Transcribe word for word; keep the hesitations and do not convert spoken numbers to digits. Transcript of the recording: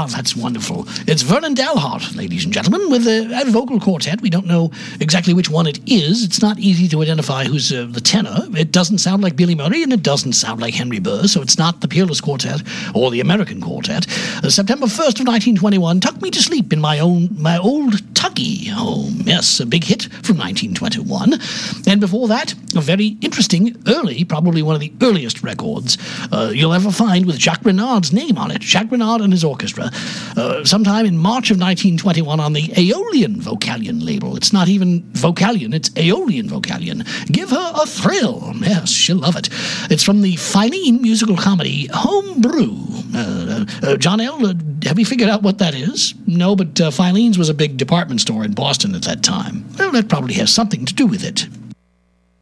that's wonderful. It's Vernon Dalhart, ladies and gentlemen, with a, a vocal quartet. We don't know exactly which one it is. It's not easy to identify who's uh, the tenor. It doesn't sound like Billy Murray, and it doesn't sound like Henry Burr, so it's not the Peerless Quartet or the American Quartet. Uh, September first of nineteen twenty-one, Tuck Me to Sleep in My Own My Old Tucky Home. Yes, a big hit from nineteen twenty-one. And before that, a very interesting, early, probably one of the earliest records uh, you'll ever find with Jacques Renard's name on it. Jacques Renard and his orchestra. Uh, sometime in March of nineteen twenty-one on the Aeolian Vocalion label. It's not even Vocalion, it's Aeolian Vocalion. Give Her a Thrill. Yes, she'll love it. It's from the Filene musical comedy Home Brew. Uh, uh, John L., uh, have you figured out what that is? No, but uh, Filene's was a big department store in Boston at that time. Well, that probably has something to do with it.